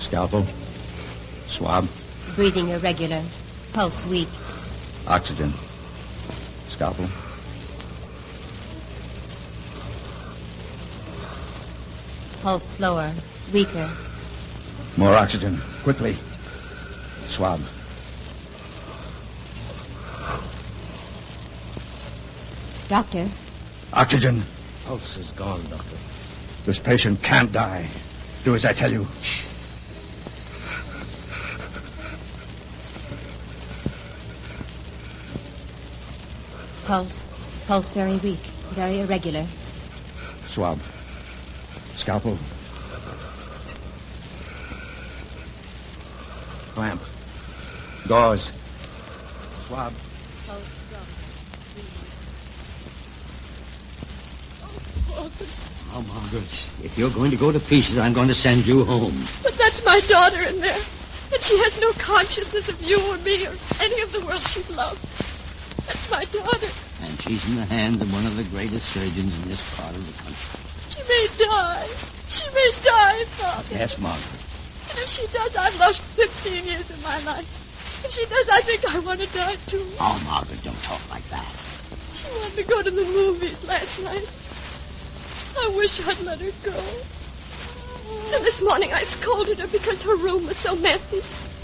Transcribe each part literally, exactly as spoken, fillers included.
Scalpel. Swab. Breathing irregular. Pulse weak. Oxygen. Scalpel. Pulse slower. Weaker. More oxygen. Quickly. Swab. Doctor. Oxygen. Pulse is gone, Doctor. This patient can't die. Do as I tell you. Pulse. Pulse very weak. Very irregular. Swab. Scalpel. Clamp. Gauze. Swab. Pulse strong. Oh, Margaret, if you're going to go to pieces, I'm going to send you home. But that's my daughter in there. And she has no consciousness of you or me or any of the world she loved. That's my daughter. And she's in the hands of one of the greatest surgeons in this part of the country. She may die. She may die, Father. Yes, Margaret. And if she does, I've lost fifteen years of my life. If she does, I think I want to die, too. Oh, Margaret, don't talk like that. She wanted to go to the movies last night. I wish I'd let her go. And this morning I scolded her because her room was so messy.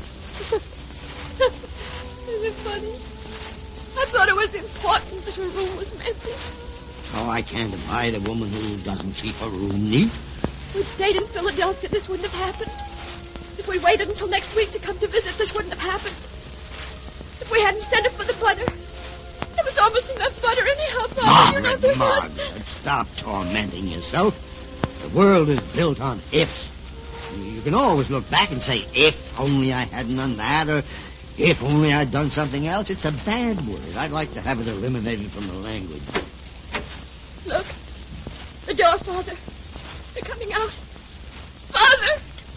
Isn't it funny? I thought it was important that her room was messy. Oh, I can't abide a woman who doesn't keep her room neat. If we'd stayed in Philadelphia, this wouldn't have happened. If we waited until next week to come to visit, this wouldn't have happened. If we hadn't sent her for the butter. There was almost enough butter anyhow, Father. You know there Margaret, was. Margaret, stop tormenting yourself. The world is built on ifs. You can always look back and say, if only I hadn't done that, or if only I'd done something else. It's a bad word. I'd like to have it eliminated from the language. Look. The door, Father. They're coming out. Father!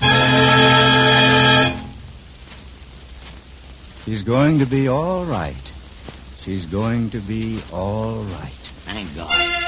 She's going to be all right. She's going to be all right. Thank God.